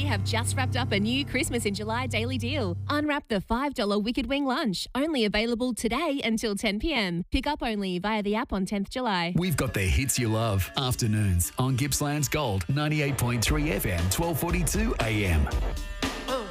have just wrapped up a new Christmas in July daily deal. Unwrap the $5 Wicked Wing lunch, only available today until 10 p.m. Pick up only via the app on 10th July. We've got the hits you love. Afternoons on Gippsland's Gold 98.3 FM, 12:42 AM.